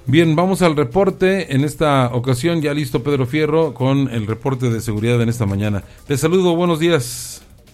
Bien, vamos al reporte. En esta ocasión ya listo Pedro Fierro con el reporte de seguridad en esta mañana. Te saludo, buenos días.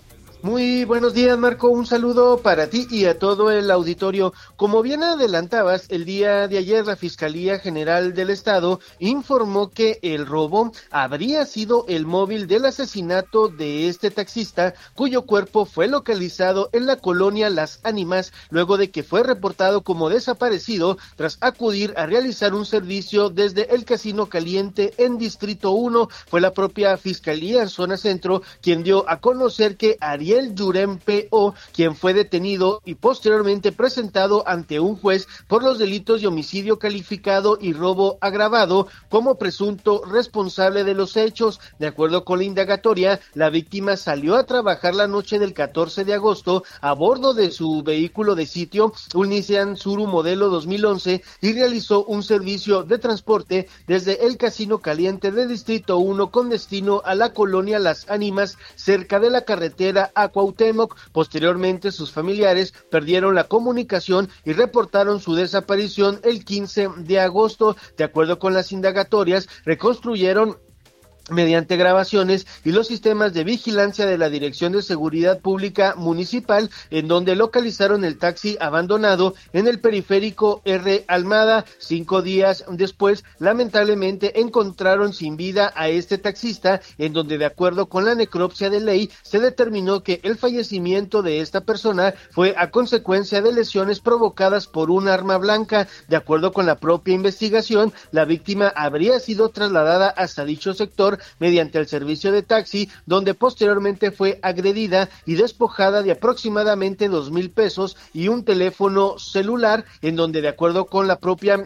Muy buenos días, Marco. Un saludo para ti y a todo el auditorio. Como bien adelantabas, el día de ayer la Fiscalía General del Estado informó que el robo habría sido el móvil del asesinato de este taxista, cuyo cuerpo fue localizado en la colonia Las Ánimas, luego de que fue reportado como desaparecido tras acudir a realizar un servicio desde el Casino Caliente en Distrito 1. Fue la propia Fiscalía en Zona Centro quien dio a conocer que Ariel Yurem P.O., quien fue detenido y posteriormente presentado ante un juez por los delitos de homicidio calificado y robo agravado como presunto responsable de los hechos. De acuerdo con la indagatoria, la víctima salió a trabajar la noche del 14 de agosto a bordo de su vehículo de sitio, un Nissan Suru modelo 2011, y realizó un servicio de transporte desde el Casino Caliente de Distrito 1 con destino a la colonia Las Ánimas, cerca de la carretera a Cuauhtémoc. Posteriormente, sus familiares perdieron la comunicación y reportaron su desaparición el 15 de agosto. De acuerdo con las indagatorias, reconstruyeron mediante grabaciones y los sistemas de vigilancia de la Dirección de Seguridad Pública Municipal, en donde localizaron el taxi abandonado en el periférico R. Almada. 5 días después, lamentablemente, encontraron sin vida a este taxista, en donde, de acuerdo con la necropsia de ley, se determinó que el fallecimiento de esta persona fue a consecuencia de lesiones provocadas por un arma blanca. De acuerdo con la propia investigación, la víctima habría sido trasladada hasta dicho sector mediante el servicio de taxi, donde posteriormente fue agredida y despojada de aproximadamente 2,000 pesos y un teléfono celular, en donde, de acuerdo con la propia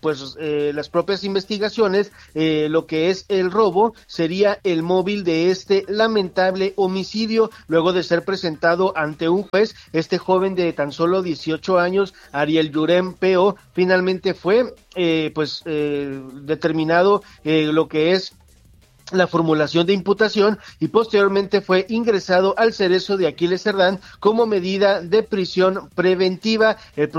las propias investigaciones, lo que es el robo sería el móvil de este lamentable homicidio. Luego de ser presentado ante un juez, este joven de tan solo 18 años, Ariel Yurem P.O., finalmente fue determinado lo que es la formulación de imputación y posteriormente fue ingresado al Cerezo de Aquiles Cerdán como medida de prisión preventiva.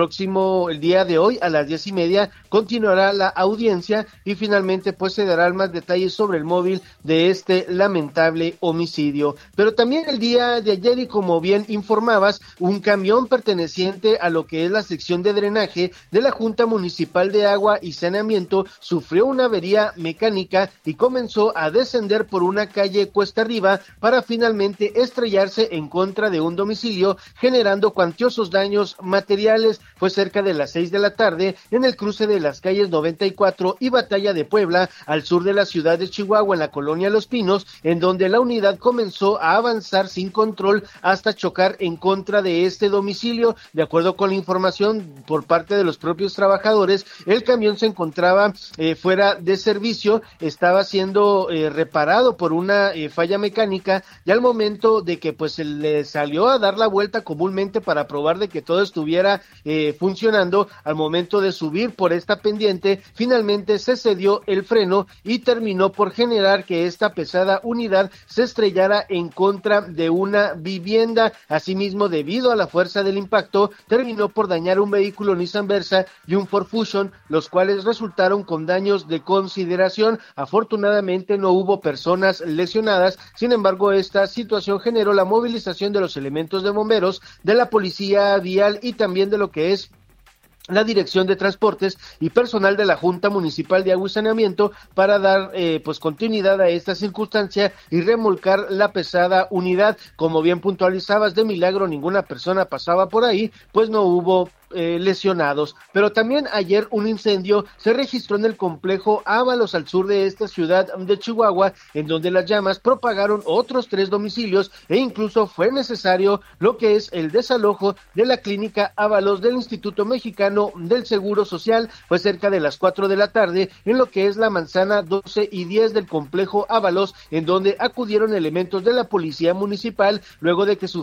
El día de hoy a las 10:30 continuará la audiencia y finalmente pues se darán más detalles sobre el móvil de este lamentable homicidio. Pero también el día de ayer, y como bien informabas, un camión perteneciente a lo que es la sección de drenaje de la Junta Municipal de Agua y Saneamiento sufrió una avería mecánica y comenzó a descender por una calle cuesta arriba para finalmente estrellarse en contra de un domicilio, generando cuantiosos daños materiales. Fue cerca de las 6 de la tarde en el cruce de las calles 94 y Batalla de Puebla, al sur de la ciudad de Chihuahua, en la colonia Los Pinos, en donde la unidad comenzó a avanzar sin control hasta chocar en contra de este domicilio. De acuerdo con la información por parte de los propios trabajadores, el camión se encontraba fuera de servicio, estaba siendo reparado por una falla mecánica, y al momento de que pues se le salió a dar la vuelta comúnmente para probar de que todo estuviera funcionando, al momento de subir por esta pendiente, finalmente se cedió el freno y terminó por generar que esta pesada unidad se estrellara en contra de una vivienda. Asimismo, debido a la fuerza del impacto, terminó por dañar un vehículo Nissan Versa y un Ford Fusion, los cuales resultaron con daños de consideración. Afortunadamente no hubo personas lesionadas. Sin embargo, esta situación generó la movilización de los elementos de bomberos, de la policía vial y también de lo que es la Dirección de Transportes y personal de la Junta Municipal de Agua y Saneamiento para dar continuidad a esta circunstancia y remolcar la pesada unidad. Como bien puntualizabas, de milagro ninguna persona pasaba por ahí, pues no hubo lesionados. Pero también ayer un incendio se registró en el complejo Ábalos, al sur de esta ciudad de Chihuahua, en donde las llamas propagaron otros 3 domicilios e incluso fue necesario lo que es el desalojo de la clínica Ábalos del Instituto Mexicano del Seguro Social. Fue cerca de las 4 de la tarde en lo que es la manzana 12 y 10 del complejo Ábalos, en donde acudieron elementos de la policía municipal luego de que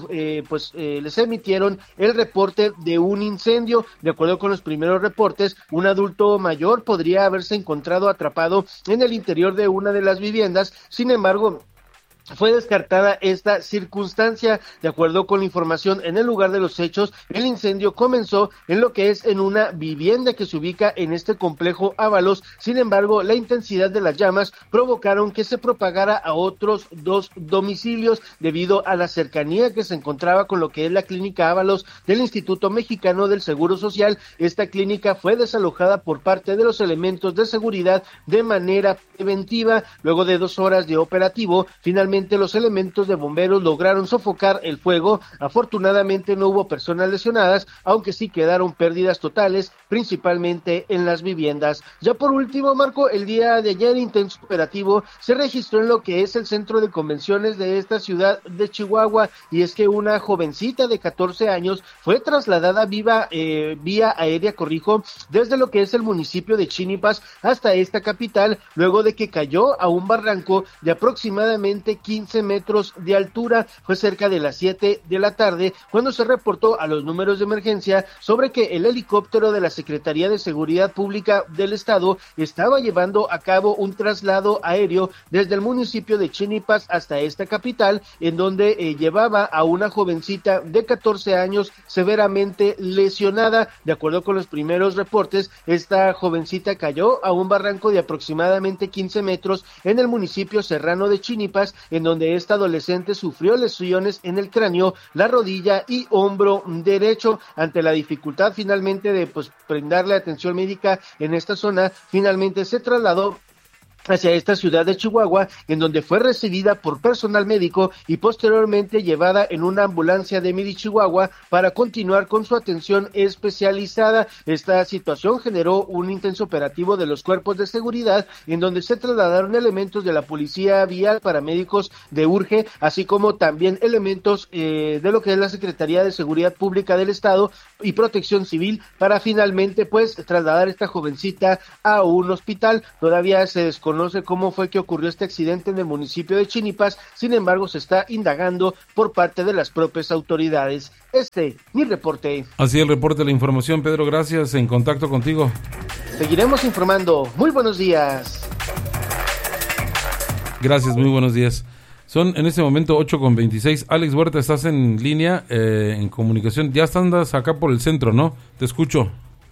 les emitieron el reporte de un incendio. De acuerdo con los primeros reportes, un adulto mayor podría haberse encontrado atrapado en el interior de una de las viviendas. Sin embargo, fue descartada esta circunstancia. De acuerdo con la información en el lugar de los hechos, el incendio comenzó en lo que es en una vivienda que se ubica en este complejo Ábalos. Sin embargo, la intensidad de las llamas provocaron que se propagara a otros 2 domicilios debido a la cercanía que se encontraba con lo que es la clínica Ábalos del Instituto Mexicano del Seguro Social. Esta clínica fue desalojada por parte de los elementos de seguridad de manera preventiva. Luego de 2 horas de operativo, finalmente los elementos de bomberos lograron sofocar el fuego. Afortunadamente no hubo personas lesionadas, aunque sí quedaron pérdidas totales, principalmente en las viviendas. Ya por último, Marco, el día de ayer intenso operativo se registró en lo que es el centro de convenciones de esta ciudad de Chihuahua, y es que una jovencita de 14 años fue trasladada vía aérea, desde lo que es el municipio de Chinipas hasta esta capital, luego de que cayó a un barranco de aproximadamente 15 metros de altura. Fue cerca de las 7 de la tarde cuando se reportó a los números de emergencia sobre que el helicóptero de la Secretaría de Seguridad Pública del Estado estaba llevando a cabo un traslado aéreo desde el municipio de Chinipas hasta esta capital, en donde llevaba a una jovencita de 14 años severamente lesionada. De acuerdo con los primeros reportes, esta jovencita cayó a un barranco de aproximadamente 15 metros en el municipio serrano de Chinipas, en donde esta adolescente sufrió lesiones en el cráneo, la rodilla y hombro derecho. Ante la dificultad finalmente de brindarle atención médica en esta zona, finalmente se trasladó hacia esta ciudad de Chihuahua, en donde fue recibida por personal médico y posteriormente llevada en una ambulancia de Midi Chihuahua para continuar con su atención especializada. Esta situación generó un intenso operativo de los cuerpos de seguridad, en donde se trasladaron elementos de la policía vial, paramédicos de URGE, así como también elementos de lo que es la Secretaría de Seguridad Pública del Estado y Protección Civil, para finalmente trasladar a esta jovencita a un hospital. Todavía se desconoce cómo fue que ocurrió este accidente en el municipio de Chinipas, sin embargo se está indagando por parte de las propias autoridades. Mi reporte. Así el reporte, la información, Pedro, gracias, en contacto contigo. Seguiremos informando. Muy buenos días. Gracias, muy buenos días. Son en este momento 8:26. Alex Huerta, estás en línea, en comunicación. Ya andas acá por el centro, ¿no? Te escucho.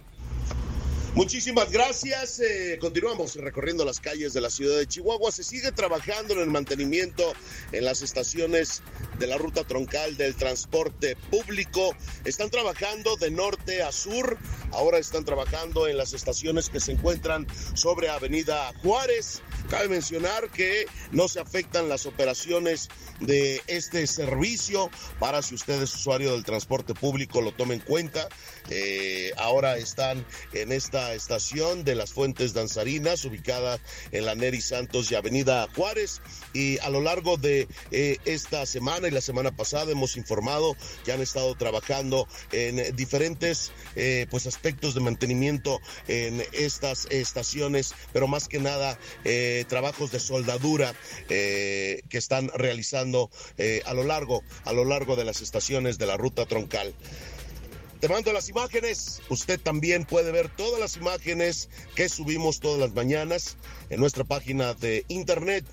Muchísimas gracias. Continuamos recorriendo las calles de la ciudad de Chihuahua. Se sigue trabajando en el mantenimiento en las estaciones de la ruta troncal del transporte público. Están trabajando de norte a sur. Ahora están trabajando en las estaciones que se encuentran sobre Avenida Juárez. Cabe mencionar que no se afectan las operaciones de este servicio. Para si usted es usuario del transporte público, lo tome en cuenta. Ahora están en esta estación de las Fuentes Danzarinas, ubicada en la Neri Santos y Avenida Juárez, y a lo largo de esta semana y la semana pasada hemos informado que han estado trabajando en diferentes aspectos de mantenimiento en estas estaciones, pero más que nada trabajos de soldadura que están realizando a lo largo de las estaciones de la ruta troncal. Te mando las imágenes. Usted también puede ver todas las imágenes que subimos todas las mañanas en nuestra página de internet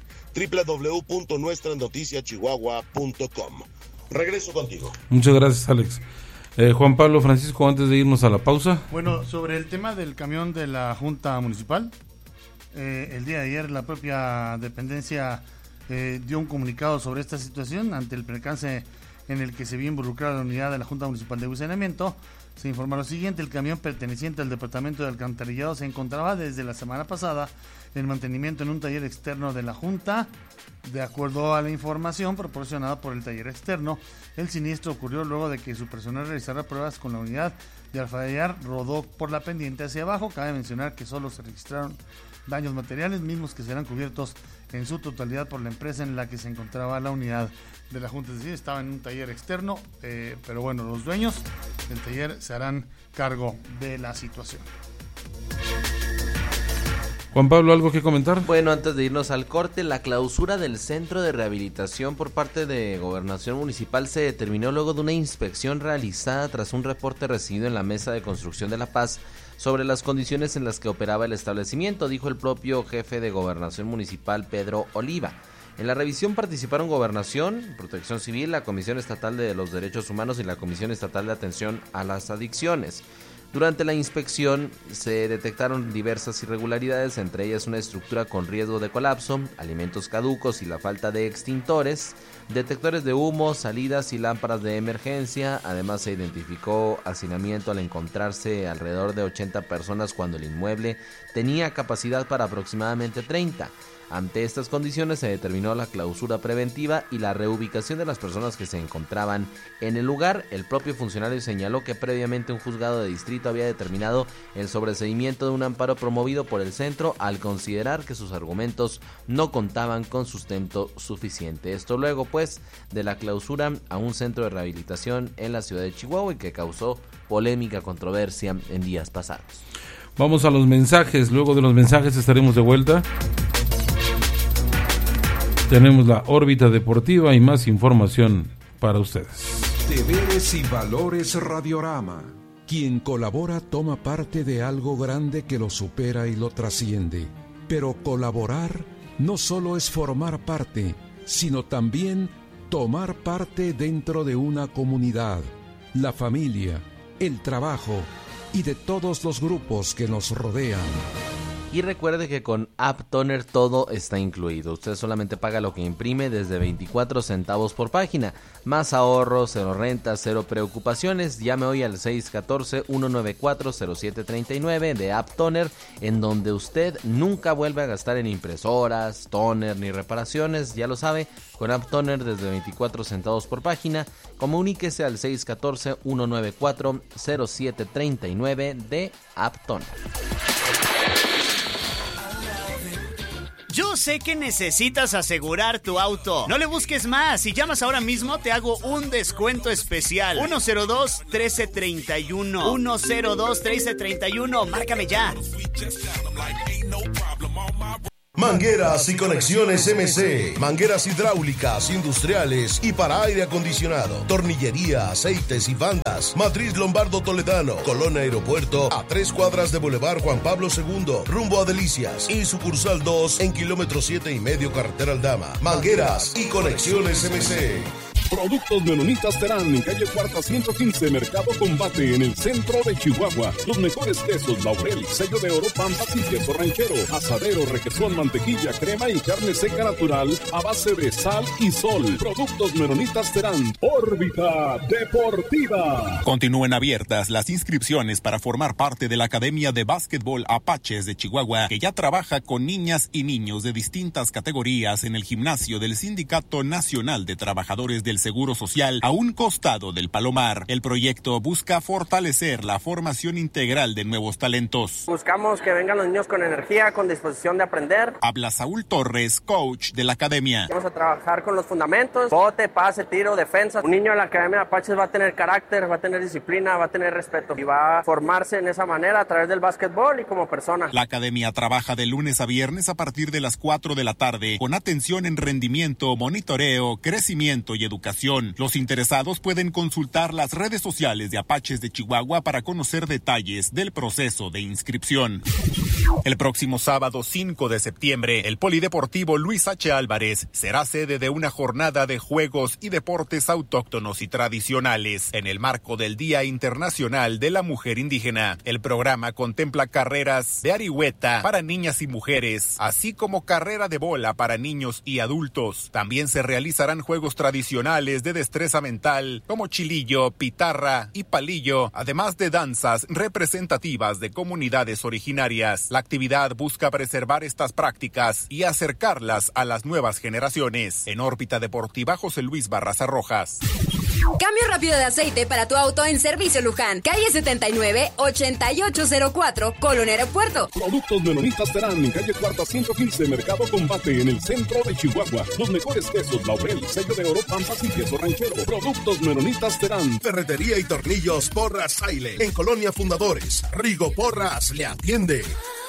www.nuestranoticiachihuahua.com. Regreso contigo. Muchas gracias, Alex. Juan Pablo Francisco, antes de irnos a la pausa. Bueno, sobre el tema del camión de la Junta Municipal, el día de ayer la propia dependencia dio un comunicado sobre esta situación ante el percance en el que se vio involucrada la unidad de la Junta Municipal de Saneamiento. Se informa lo siguiente: el camión perteneciente al Departamento de Alcantarillado se encontraba desde la semana pasada en mantenimiento en un taller externo de la Junta. De acuerdo a la información proporcionada por el taller externo, el siniestro ocurrió luego de que su personal realizara pruebas con la unidad y al fallar rodó por la pendiente hacia abajo. Cabe mencionar que solo se registraron daños materiales, mismos que serán cubiertos en su totalidad por la empresa en la que se encontraba la unidad de la Junta. Es decir, estaba en un taller externo, pero bueno, los dueños del taller se harán cargo de la situación. Juan Pablo, ¿algo que comentar? Bueno, antes de irnos al corte, la clausura del centro de rehabilitación por parte de Gobernación Municipal se determinó luego de una inspección realizada tras un reporte recibido en la Mesa de Construcción de La Paz sobre las condiciones en las que operaba el establecimiento, dijo el propio jefe de Gobernación Municipal, Pedro Oliva. En la revisión participaron Gobernación, Protección Civil, la Comisión Estatal de los Derechos Humanos y la Comisión Estatal de Atención a las Adicciones. Durante la inspección se detectaron diversas irregularidades, entre ellas una estructura con riesgo de colapso, alimentos caducos y la falta de extintores, detectores de humo, salidas y lámparas de emergencia. Además se identificó hacinamiento al encontrarse alrededor de 80 personas cuando el inmueble tenía capacidad para aproximadamente 30. Ante estas condiciones se determinó la clausura preventiva y la reubicación de las personas que se encontraban en el lugar. El propio funcionario señaló que previamente un juzgado de distrito había determinado el sobreseimiento de un amparo promovido por el centro al considerar que sus argumentos no contaban con sustento suficiente. Esto luego, pues, de la clausura a un centro de rehabilitación en la ciudad de Chihuahua y que causó polémica controversia en días pasados. Vamos a los mensajes. Luego de los mensajes estaremos de vuelta. Tenemos la órbita deportiva y más información para ustedes. Deberes y Valores Radiorama. Quien colabora toma parte de algo grande que lo supera y lo trasciende. Pero colaborar no solo es formar parte, sino también tomar parte dentro de una comunidad, la familia, el trabajo y de todos los grupos que nos rodean. Y recuerde que con AppToner todo está incluido. Usted solamente paga lo que imprime desde 24 centavos por página. Más ahorros, cero rentas, cero preocupaciones. Llame hoy al 614-194-0739 de AppToner, en donde usted nunca vuelve a gastar en impresoras, toner ni reparaciones. Ya lo sabe, con AppToner desde 24 centavos por página. Comuníquese al 614-194-0739 de AppToner. Yo sé que necesitas asegurar tu auto. No le busques más. Si llamas ahora mismo, te hago un descuento especial. 102-1331. 102-1331. Márcame ya. Mangueras y conexiones MC, mangueras hidráulicas, industriales y para aire acondicionado, tornillería, aceites y bandas. Matriz Lombardo Toledano, Colonia Aeropuerto, a 3 cuadras de Boulevard Juan Pablo II, rumbo a Delicias, y sucursal 2 en kilómetro 7,5 carretera Aldama. Mangueras y conexiones MC. Productos Menonitas Terán, en calle Cuarta 115, Mercado Combate, en el centro de Chihuahua. Los mejores quesos, Laurel, sello de oro, Pampas y queso ranchero, asadero, requesón, mantequilla, crema y carne seca natural a base de sal y sol. Productos Menonitas Terán. Órbita Deportiva. Continúen abiertas las inscripciones para formar parte de la Academia de Básquetbol Apaches de Chihuahua, que ya trabaja con niñas y niños de distintas categorías en el gimnasio del Sindicato Nacional de Trabajadores del Seguro Social, a un costado del Palomar. El proyecto busca fortalecer la formación integral de nuevos talentos. Buscamos que vengan los niños con energía, con disposición de aprender. Habla Saúl Torres, coach de la academia. Vamos a trabajar con los fundamentos: bote, pase, tiro, defensa. Un niño en la Academia de Apaches va a tener carácter, va a tener disciplina, va a tener respeto y va a formarse en esa manera a través del básquetbol y como persona. La academia trabaja de lunes a viernes a partir de las 4 de la tarde, con atención en rendimiento, monitoreo, crecimiento y educación. Los interesados pueden consultar las redes sociales de Apaches de Chihuahua para conocer detalles del proceso de inscripción. El próximo sábado 5 de septiembre, el Polideportivo Luis H. Álvarez será sede de una jornada de juegos y deportes autóctonos y tradicionales en el marco del Día Internacional de la Mujer Indígena. El programa contempla carreras de arihueta para niñas y mujeres, así como carrera de bola para niños y adultos. También se realizarán juegos tradicionales de destreza mental como chilillo, pitarra y palillo, además de danzas representativas de comunidades originarias. La actividad busca preservar estas prácticas y acercarlas a las nuevas generaciones. En órbita deportiva, José Luis Barraza Rojas. Cambio rápido de aceite para tu auto en Servicio Luján, calle 79, 8804, Colonia Aeropuerto. Productos Menonitas Terán, en calle Cuarta 115, Mercado Combate, en el centro de Chihuahua. Los mejores quesos, Laurel, sello de oro, Pampas y queso ranchero. Productos Menonitas Terán. Ferretería y tornillos Porras Saile, en Colonia Fundadores. Rigo Porras le atiende.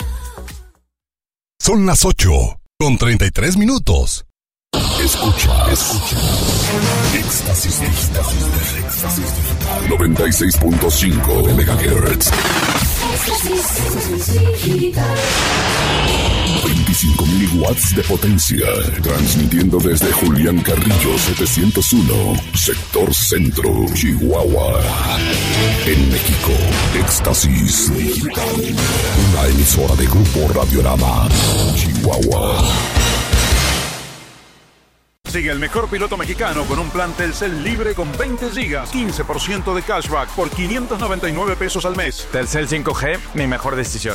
Son las 8:33. Escucha. Éxtasis digital 96.5 MHz. 25.000 watts de potencia. Transmitiendo desde Julián Carrillo 701, sector centro, Chihuahua. En México, Éxtasis Digital. Una emisora de Grupo Radiorama, Chihuahua. Sigue el mejor piloto mexicano con un plan Telcel libre con 20 gigas, 15% de cashback por 599 pesos al mes. Telcel 5G, mi mejor decisión.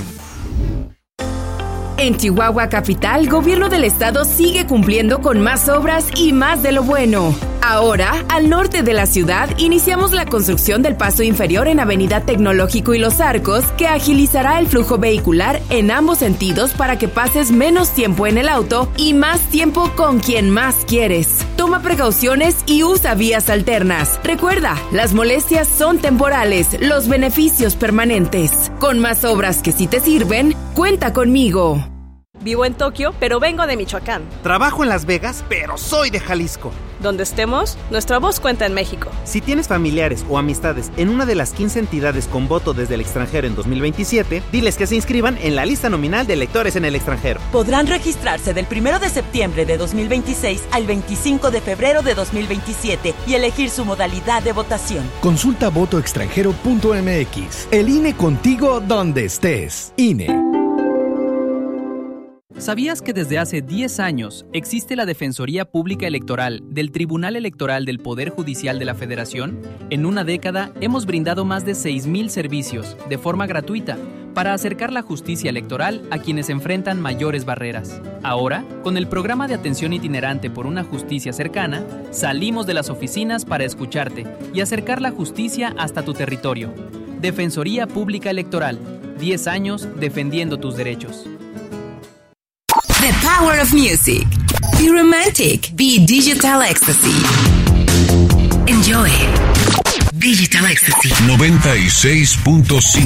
En Chihuahua Capital, Gobierno del Estado sigue cumpliendo con más obras y más de lo bueno. Ahora, al norte de la ciudad, iniciamos la construcción del paso inferior en Avenida Tecnológico y Los Arcos, que agilizará el flujo vehicular en ambos sentidos para que pases menos tiempo en el auto y más tiempo con quien más quieres. Toma precauciones y usa vías alternas. Recuerda, las molestias son temporales, los beneficios permanentes. Con más obras que sí te sirven, cuenta conmigo. Vivo en Tokio, pero vengo de Michoacán. Trabajo en Las Vegas, pero soy de Jalisco. Donde estemos, nuestra voz cuenta en México. Si tienes familiares o amistades en una de las 15 entidades con voto desde el extranjero en 2027, diles que se inscriban en la lista nominal de electores en el extranjero. Podrán registrarse del 1 de septiembre de 2026 al 25 de febrero de 2027 y elegir su modalidad de votación. Consulta votoextranjero.mx. El INE contigo donde estés. INE. ¿Sabías que desde hace 10 años existe la Defensoría Pública Electoral del Tribunal Electoral del Poder Judicial de la Federación? En una década hemos brindado más de 6,000 servicios de forma gratuita para acercar la justicia electoral a quienes enfrentan mayores barreras. Ahora, con el programa de atención itinerante por una justicia cercana, salimos de las oficinas para escucharte y acercar la justicia hasta tu territorio. Defensoría Pública Electoral, 10 años defendiendo tus derechos. The power of music. Be romantic. Be digital ecstasy. Enjoy. Digital ecstasy. 96.5